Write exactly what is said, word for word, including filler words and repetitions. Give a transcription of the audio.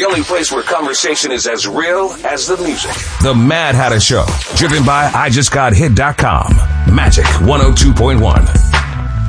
The only place where conversation is as real as the music. The Mad Hatter Show, driven by I just got hit dot com. Magic one oh two point one.